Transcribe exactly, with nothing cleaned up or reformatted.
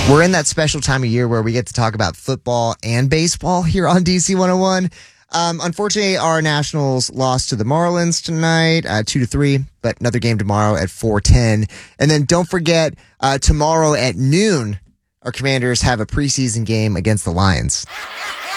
We're in that special time of year where we get to talk about football and baseball here on D C one oh one. Um, unfortunately, our Nationals lost to the Marlins tonight, uh, two to three, but another game tomorrow at four ten. And then don't forget, uh, tomorrow at noon, our Commanders have a preseason game against the Lions.